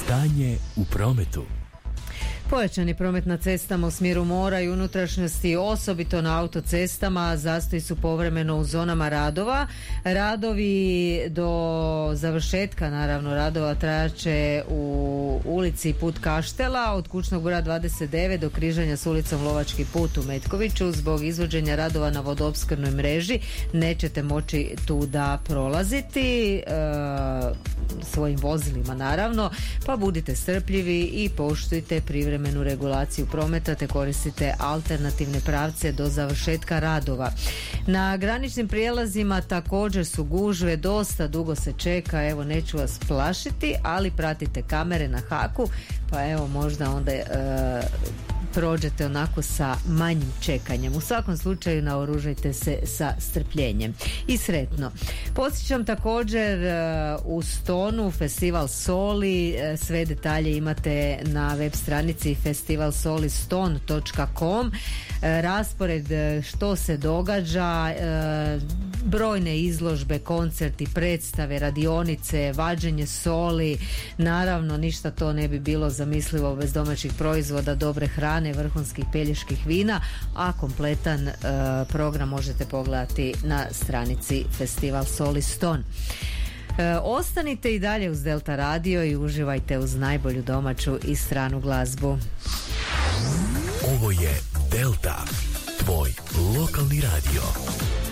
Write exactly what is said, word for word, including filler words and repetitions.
Stanje u prometu. Pojačani promet na cestama u smjeru mora i unutrašnjosti, osobito na autocestama, zastoji su povremeno u zonama radova. Radovi do završetka, naravno, radova trajaće u ulici Put Kaštela od kućnog broja dvadeset devet do križanja s ulicom Lovački put u Metkoviću. Zbog izvođenja radova na vodoopskrbnoj mreži nećete moći tu da prolaziti e, svojim vozilima, naravno, pa budite strpljivi i poštujte privremenu regulaciju prometa te koristite alternativne pravce do završetka radova. Na graničnim prijelazima također su gužve, dosta dugo se čeka, evo neću vas plašiti, ali pratite kamere na haku, pa evo možda onda e, prođete onako sa manjim čekanjem. U svakom slučaju naoružajte se sa strpljenjem i sretno. Podsjećam također u Stonu festival Soli, sve detalje imate na web stranici festival soli ston točka com. Raspored što se događa, brojne izložbe, koncerti, predstave, radionice, vađenje soli, naravno ništa to ne bi bilo zamislivo bez domaćih proizvoda, dobre hrane, vrhunskih peljeških vina, a kompletan uh, program možete pogledati na stranici Festival Soli Ston. E, ostanite i dalje uz Delta Radio i uživajte uz najbolju domaću i stranu glazbu. Ovo je Delta, tvoj lokalni radio.